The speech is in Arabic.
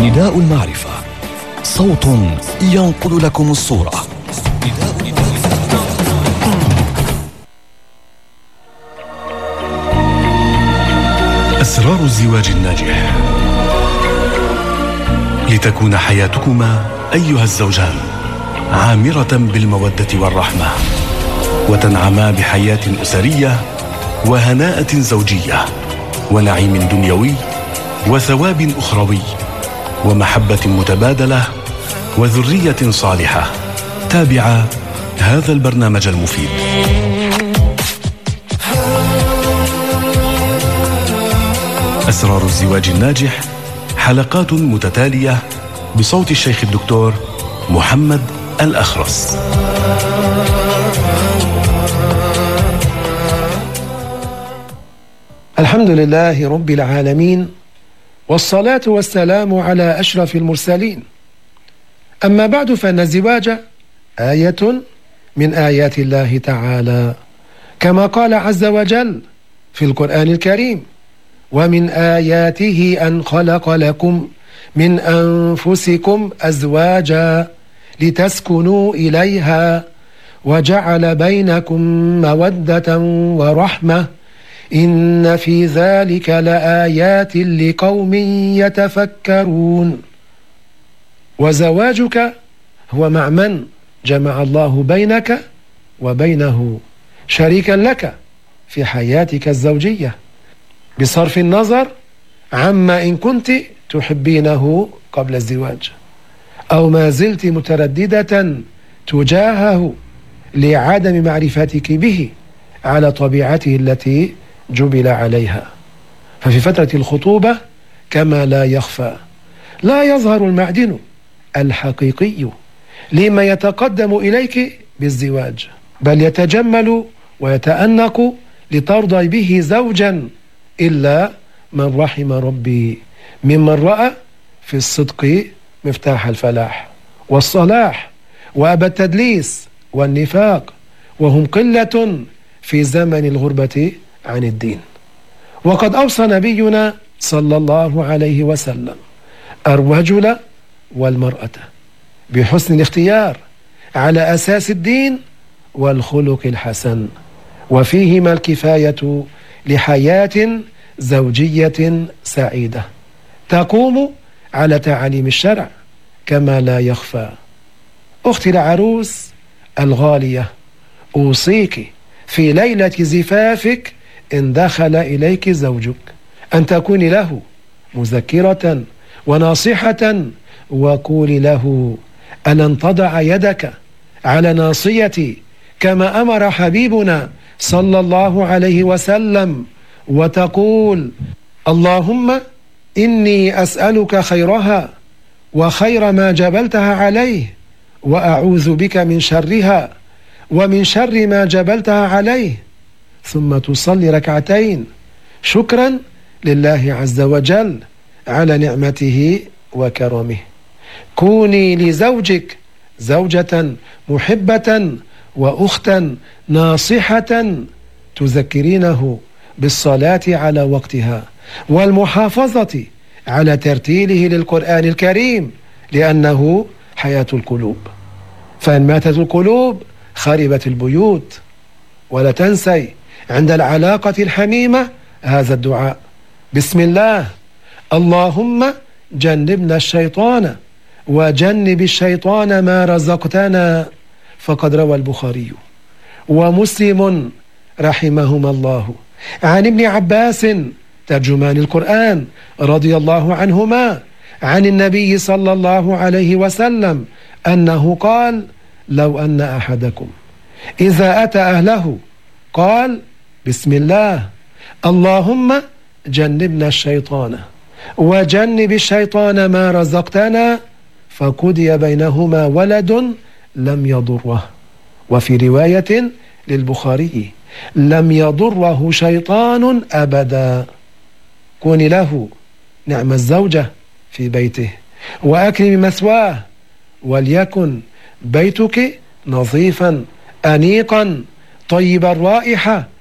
نداء المعرفة، صوت ينقل لكم الصورة. أسرار الزواج الناجح، لتكون حياتكما أيها الزوجان عامرة بالمودة والرحمة، وتنعما بحياة أسرية وهناءة زوجية ونعيم دنيوي وثواب أخروي ومحبة متبادلة وذرية صالحة. تابع هذا البرنامج المفيد. أسرار الزواج الناجح، حلقات متتالية بصوت الشيخ الدكتور محمد الأخرس. الحمد لله رب العالمين، والصلاة والسلام على أشرف المرسلين. أما بعد، فإن الزواج آية من آيات الله تعالى، كما قال عز وجل في القرآن الكريم: ومن آياته أن خلق لكم من أنفسكم أزواجا لتسكنوا إليها وجعل بينكم مودة ورحمة إن في ذلك لآيات لقوم يتفكرون. وزواجك هو مع من جمع الله بينك وبينه شريكا لك في حياتك الزوجية، بصرف النظر عما إن كنت تحبينه قبل الزواج أو ما زلت مترددة تجاهه لعدم معرفتك به على طبيعته التي جبل عليها. ففي فترة الخطوبة كما لا يخفى لا يظهر المعدن الحقيقي لما يتقدم إليك بالزواج، بل يتجمل ويتأنق لترضى به زوجا، إلا من رحم ربي، ممن رأى في الصدق مفتاح الفلاح والصلاح، وأبى التدليس والنفاق، وهم قلة في زمن الغربة عن الدين. وقد أوصى نبينا صلى الله عليه وسلم الرجل والمرأة بحسن الاختيار على أساس الدين والخلق الحسن، وفيهما الكفاية لحياة زوجية سعيدة تقوم على تعاليم الشرع كما لا يخفى. أختي العروس الغالية، أوصيك في ليلة زفافك إن دخل إليك زوجك أن تكوني له مذكرة وناصحة، وقولي له: ألن تضع يدك على ناصيتي كما أمر حبيبنا صلى الله عليه وسلم، وتقول: اللهم إني أسألك خيرها وخير ما جبلتها عليه، وأعوذ بك من شرها ومن شر ما جبلتها عليه، ثم تصلي ركعتين شكرا لله عز وجل على نعمته وكرمه. كوني لزوجك زوجة محبة وأختا ناصحة، تذكرينه بالصلاة على وقتها والمحافظة على ترتيله للقرآن الكريم، لأنه حياة القلوب، فإن ماتت القلوب خربت البيوت. ولا تنسي عند العلاقة الحميمة هذا الدعاء: بسم الله، اللهم جنبنا الشيطان وجنب الشيطان ما رزقتنا. فقد روى البخاري ومسلم رحمهما الله عن ابن عباس ترجمان القرآن رضي الله عنهما عن النبي صلى الله عليه وسلم أنه قال: لو أن أحدكم إذا أتى أهله قال: بسم الله، اللهم جنبنا الشيطان وجنب الشيطان ما رزقتنا، فقضي بينهما ولد لم يضره. وفي رواية للبخاري: لم يضره شيطان أبدا. كوني له نعم الزوجة في بيته وأكرم مثواه، وليكن بيتك نظيفا أنيقا طيب الرائحة